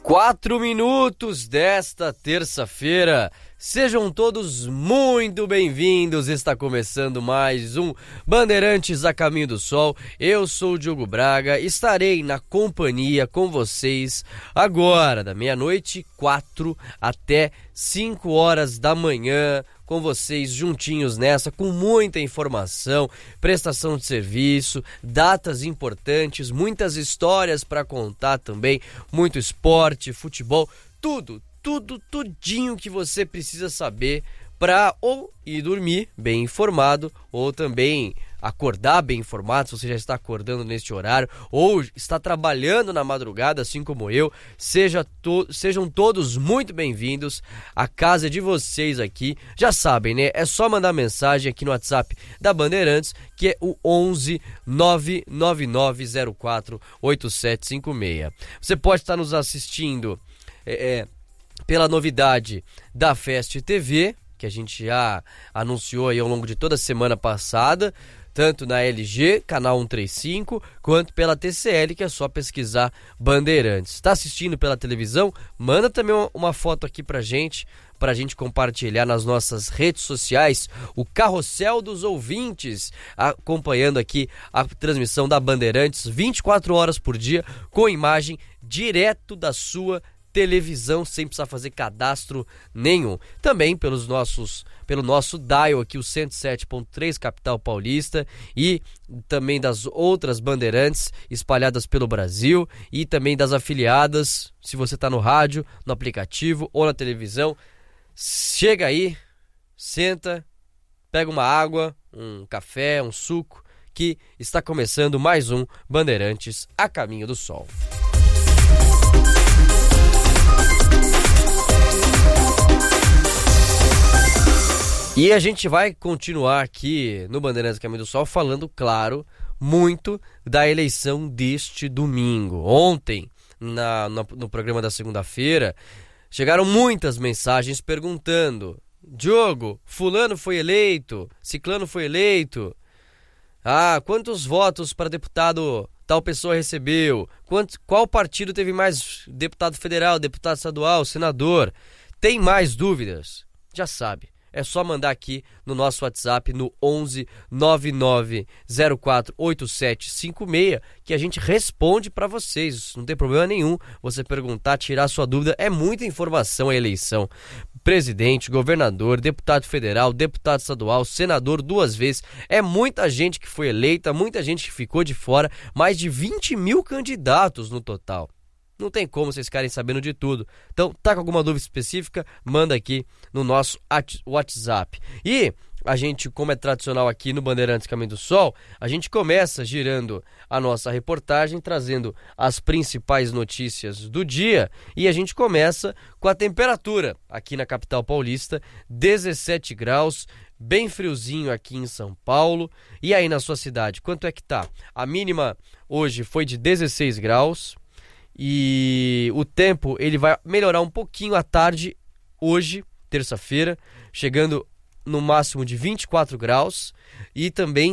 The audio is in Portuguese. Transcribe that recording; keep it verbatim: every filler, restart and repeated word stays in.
Quatro minutos desta terça-feira. Sejam todos muito bem-vindos. Está começando mais um Bandeirantes a Caminho do Sol. Eu sou o Diogo Braga. Estarei na companhia com vocês agora, da meia-noite, quatro até cinco horas da manhã. Com vocês juntinhos nessa, com muita informação, prestação de serviço, datas importantes, muitas histórias para contar também, muito esporte, futebol, tudo, tudo, tudinho que você precisa saber para ou ir dormir bem informado ou também acordar bem informado, se você já está acordando neste horário ou está trabalhando na madrugada, assim como eu. Seja to- sejam todos muito bem-vindos à casa de vocês aqui. Já sabem, né? É só mandar mensagem aqui no WhatsApp da Bandeirantes, que é o onze nove nove nove zero quatro oito sete cinco seis. Você pode estar nos assistindo é, é, pela novidade da Fest T V, que a gente já anunciou aí ao longo de toda a semana passada, tanto na L G, canal cento e trinta e cinco, quanto pela T C L, que é só pesquisar Bandeirantes. Está assistindo pela televisão? Manda também uma, uma foto aqui pra gente, pra gente compartilhar nas nossas redes sociais, o Carrossel dos Ouvintes, acompanhando aqui a transmissão da Bandeirantes vinte e quatro horas por dia, com imagem direto da sua televisão, sem precisar fazer cadastro nenhum. Também pelos nossos, pelo nosso dial aqui, o cento e sete ponto três Capital Paulista, e também das outras Bandeirantes espalhadas pelo Brasil, e também das afiliadas, se você está no rádio, no aplicativo ou na televisão. Chega aí, senta, pega uma água, um café, um suco, que está começando mais um Bandeirantes a Caminho do Sol. E a gente vai continuar aqui no Bandeirantes Caminho do Sol falando, claro, muito da eleição deste domingo. Ontem, na, no, no programa da segunda-feira, chegaram muitas mensagens perguntando: Diogo, fulano foi eleito, ciclano foi eleito, ah, quantos votos para deputado tal pessoa recebeu, Quanto, qual partido teve mais deputado federal, deputado estadual, senador? Tem mais dúvidas? Já sabe. É só mandar aqui no nosso WhatsApp no onze nove nove zero quatro oito sete cinco seis, que a gente responde para vocês. Não tem problema nenhum você perguntar, tirar sua dúvida. É muita informação a eleição. Presidente, governador, deputado federal, deputado estadual, senador duas vezes. É muita gente que foi eleita, muita gente que ficou de fora. Mais de vinte mil candidatos no total. Não tem como vocês ficarem sabendo de tudo. Então, tá com alguma dúvida específica? Manda aqui no nosso WhatsApp. E a gente, como é tradicional aqui no Bandeirantes Caminho do Sol, a gente começa girando a nossa reportagem, trazendo as principais notícias do dia. E a gente começa com a temperatura aqui na capital paulista, dezessete graus, bem friozinho aqui em São Paulo. E aí na sua cidade, quanto é que tá? A mínima hoje foi de dezesseis graus. E o tempo ele vai melhorar um pouquinho à tarde hoje, terça-feira, chegando no máximo de vinte e quatro graus, e também